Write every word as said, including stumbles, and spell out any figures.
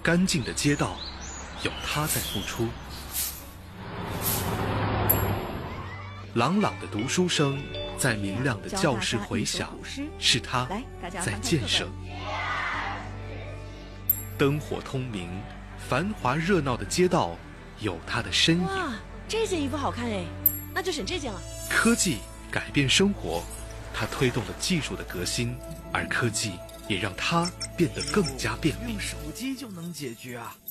干净的街道，有他在付出；朗朗的读书声在明亮的教室回响，是他在建设。灯火通明，繁华热闹的街道有他的身影。 哇，这件衣服好看哎，那就选这件了。 科技改变生活，它推动了技术的革新，而科技也让它变得更加便利。 用手机就能解决啊！